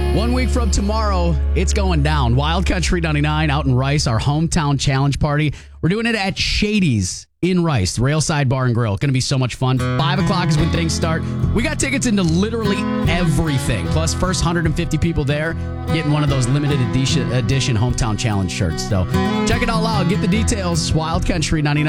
1 week from tomorrow, it's going down. Wild Country 99 out in Rice, our hometown challenge party. We're doing it at Shady's in Rice, Railside Bar and Grill. Going to be so much fun. 5 o'clock is when things start. We got tickets into literally everything. Plus, first 150 people there getting one of those limited edition hometown challenge shirts. So check it all out. Get the details. Wild Country 99.